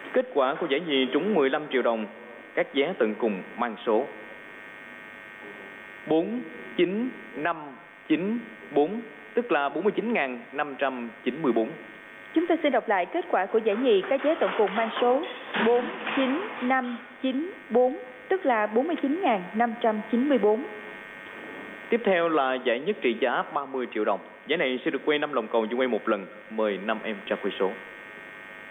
Kết quả của giải nhì trúng 15 triệu đồng, các vé tận cùng mang số 49594, tức là 49.594. Chúng tôi xin đọc lại kết quả của giải nhì, các vé tận cùng mang số 49594, tức là 49.594. Tiếp theo là giải nhất trị giá 30 triệu đồng. Giải này sẽ được quay 5 vòng cầu, chỉ quay một lần. Mời 5 em ra quay số.